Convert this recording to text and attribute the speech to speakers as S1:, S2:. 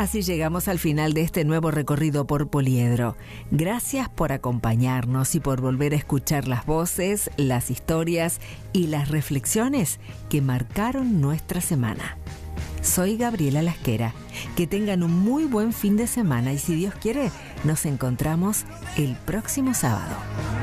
S1: Así llegamos al final de este nuevo recorrido por Poliedro. Gracias por acompañarnos y por volver a escuchar las voces, las historias y las reflexiones que marcaron nuestra semana. Soy Gabriela Lasquera. Que tengan un muy buen fin de semana y si Dios quiere, nos encontramos el próximo sábado.